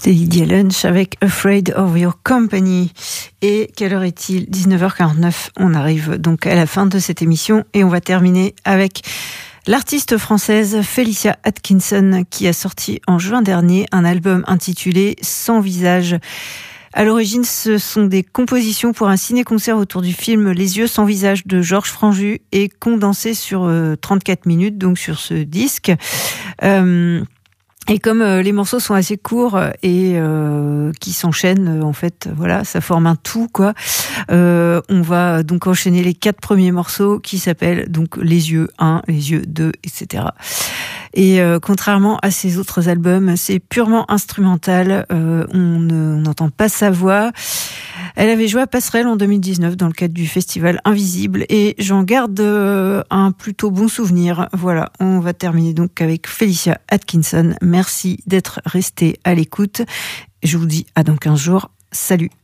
C'était Lydia Lunch avec Afraid of Your Company. Et quelle heure est-il ? 19h49. On arrive donc à la fin de cette émission et on va terminer avec l'artiste française Felicia Atkinson qui a sorti en juin dernier un album intitulé Sans visage. À l'origine, ce sont des compositions pour un ciné-concert autour du film Les yeux sans visage de Georges Franju et condensées sur 34 minutes, donc sur ce disque. Et comme les morceaux sont assez courts et qui s'enchaînent, en fait, voilà, ça forme un tout, quoi. On va donc enchaîner les 4 premiers morceaux qui s'appellent donc Les yeux 1, Les yeux 2, etc. Et contrairement à ses autres albums, c'est purement instrumental. On n'entend pas sa voix. Elle avait joué à Passerelle en 2019 dans le cadre du festival Invisible et j'en garde un plutôt bon souvenir. Voilà, on va terminer donc avec Felicia Atkinson. Merci d'être resté à l'écoute. Je vous dis à dans 15 jours. Salut!